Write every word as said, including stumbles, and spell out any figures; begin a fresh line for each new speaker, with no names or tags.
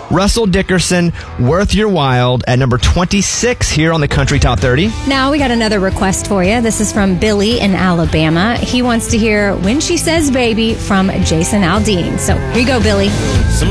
Russell Dickerson, Worth Your While at number twenty-six here on the Country Top thirty.
Now we got another request for you. This is from Billy in Alabama. He wants to hear When She Says Baby from Jason Aldean. So here you go, Billy.